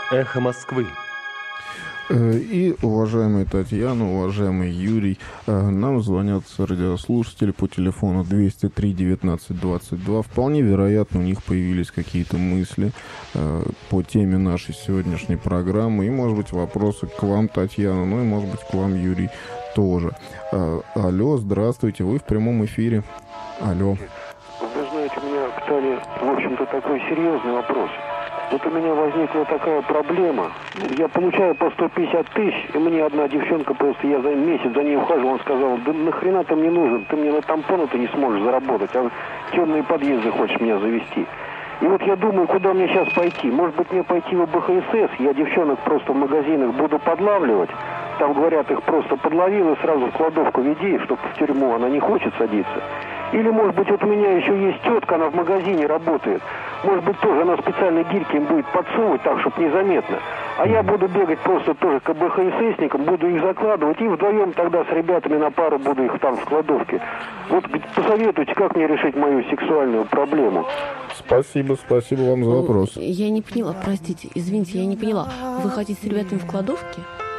Эхо Москвы. И, уважаемая Татьяна, уважаемый Юрий, нам звонят радиослушатели по телефону 203-19-22. Вполне вероятно, у них появились какие-то мысли по теме нашей сегодняшней программы. И, может быть, вопросы к вам, Татьяна, ну и, может быть, к вам, Юрий, тоже. Алло, здравствуйте, вы в прямом эфире. Алло. Вы знаете, у меня к Тане, в общем-то, такой серьезный вопрос. Вот у меня возникла такая проблема. Я получаю по 150 тысяч, и мне одна девчонка просто, я за месяц за ней ухаживал, он сказал: да нахрена ты мне нужен, ты мне на тампоны-то не сможешь заработать, а темные подъезды хочешь меня завести. И вот я думаю, куда мне сейчас пойти. Может быть, мне пойти в ОБХСС, я девчонок просто в магазинах буду подлавливать. Там, говорят, их просто подловил и сразу в кладовку веди, чтобы в тюрьму, она не хочет садиться. Или, может быть, вот у меня еще есть тетка, она в магазине работает. Может быть, тоже она специально гирьки им будет подсовывать так, чтобы незаметно. А я буду бегать просто тоже к БХССникам, буду их закладывать, и вдвоем тогда с ребятами на пару буду их там в кладовке. Вот посоветуйте, как мне решить мою сексуальную проблему. Спасибо вам за вопрос. Я не поняла, простите, извините, я не поняла. Вы хотите с ребятами в кладовке?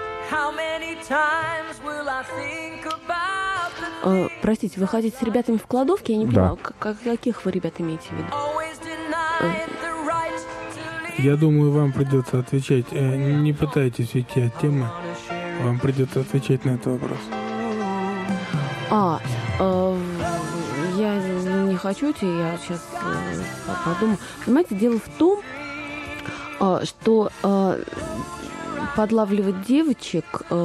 Простите, вы хотите с ребятами в кладовке? Я не поняла, каких вы ребят имеете в виду? Я думаю, вам придется отвечать. Не пытайтесь уйти от темы. Вам придется отвечать на этот вопрос. Я не хочу идти, я сейчас подумаю. Понимаете, дело в том, что подлавливать девочек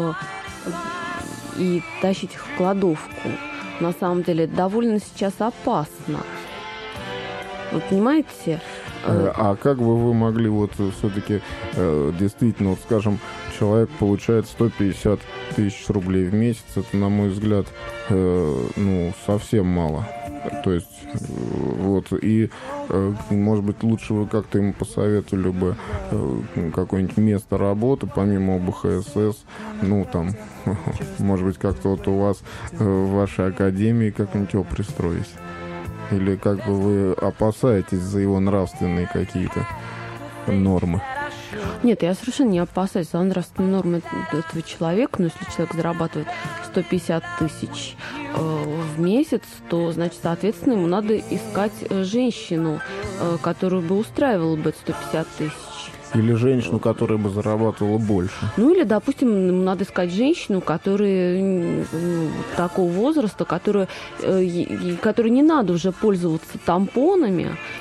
и тащить их в кладовку на самом деле довольно сейчас опасно. Вы понимаете? А как бы вы могли вот все-таки действительно, вот скажем, человек получает 150 тысяч рублей в месяц, это, на мой взгляд, совсем мало. То есть, вот, и, может быть, лучше вы как-то ему посоветовали бы какое-нибудь место работы, помимо ОБХСС, может быть, как-то вот у вас в вашей академии как-нибудь его пристроить. Или как бы вы опасаетесь за его нравственные какие-то нормы? Нет, я совершенно не опасаюсь за нравственные нормы этого человека. Но если человек зарабатывает 150 тысяч в месяц, то, значит, соответственно, ему надо искать женщину, которую бы устраивала бы 150 тысяч. Или женщину, которая бы зарабатывала больше. Или, допустим, ему надо искать женщину, которая такого возраста, которой не надо уже пользоваться тампонами,